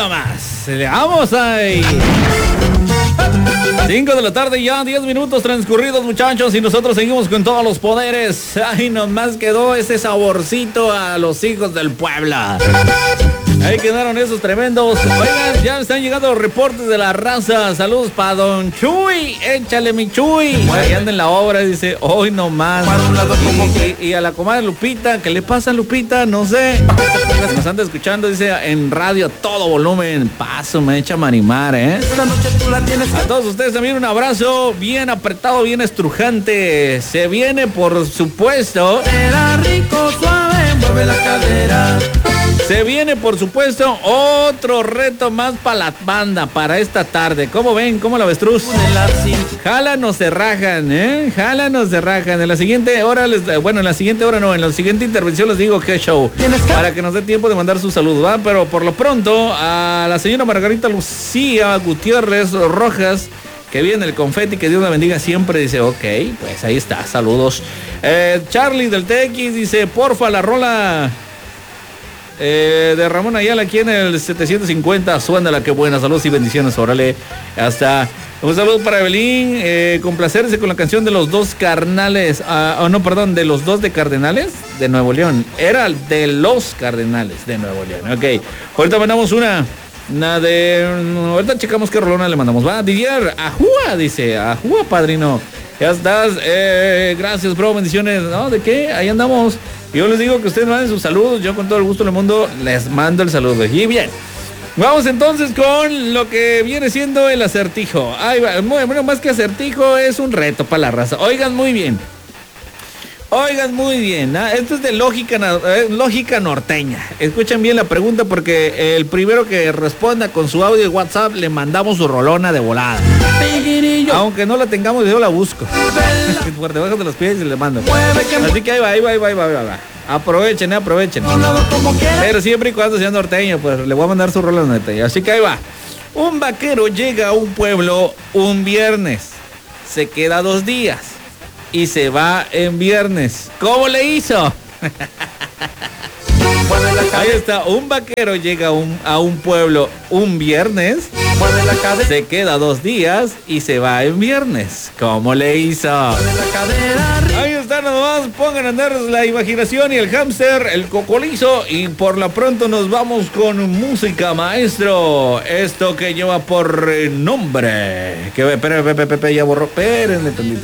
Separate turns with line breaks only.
nomás. Vamos ahí. 5 de la tarde ya, 10 minutos transcurridos, muchachos, y nosotros seguimos con todos los poderes. Ay, nomás quedó ese saborcito a los hijos del Puebla. Ahí quedaron esos tremendos. Oigan, ya están llegando los reportes de la raza. Saludos para don Chuy. Échale, mi Chuy. Ahí anda en la obra, dice, hoy nomás. Y a la comadre Lupita, ¿qué le pasa a Lupita? No sé. Nos anda escuchando, dice, en radio a todo volumen. Paso, me echa a animar, ¿eh? A todos ustedes también un abrazo bien apretado, bien estrujante. Se viene, por supuesto.
Era rico, suave, mueve la cadera.
Se viene, por supuesto, otro reto más para la banda para esta tarde. ¿Cómo ven? ¿Cómo la avestruz? Jalan o se rajan, ¿eh? Jalan o se rajan. En la siguiente hora, en la siguiente hora no, en la siguiente intervención les digo qué show. Para que nos dé tiempo de mandar sus saludos, ¿va? Pero por lo pronto, a la señora Margarita Lucía Gutiérrez Rojas, que viene el confeti, que Dios la bendiga siempre, dice, ok, pues ahí está, saludos. Charlie del TX dice, porfa, la rola... de Ramón Ayala aquí en el 750, suéndala, qué buena, saludos y bendiciones, órale, hasta un saludo para Evelyn, complacerse con la canción de los dos carnales, de los dos de Cardenales de Nuevo León, era de los Cardenales de Nuevo León, ok, ahorita mandamos ahorita checamos qué rolona le mandamos, va, Didier, ajúa, dice, ajúa, padrino, ya estás, gracias, bro, bendiciones, ¿no? ¿De qué? Ahí andamos. Yo les digo que ustedes manden sus saludos, yo con todo el gusto del mundo les mando el saludo. Y bien, vamos entonces con lo que viene siendo el acertijo. Ay, bueno, más que acertijo es un reto para la raza. Oigan muy bien, ¿eh? Esto es de lógica norteña. Escuchen bien la pregunta porque el primero que responda con su audio de WhatsApp le mandamos su rolona de volada. Aunque no la tengamos, yo la busco. Por debajo de los pies y le mando. Así que ahí va. Aprovechen. Pero siempre y cuando sea norteño, pues le voy a mandar su rolona norteña. Así que ahí va. Un vaquero llega a un pueblo un viernes. Se queda 2 días. Y se va en viernes. ¿Cómo le hizo? Ahí está, un vaquero llega a un pueblo un viernes, se queda 2 días y se va en viernes. ¿Cómo le hizo? Ahí está, nomás pongan a andar la imaginación y el hámster, el cocolizo, y por lo pronto nos vamos con música, maestro. Esto que lleva por nombre, que espera, ya borró, espérenle tantito.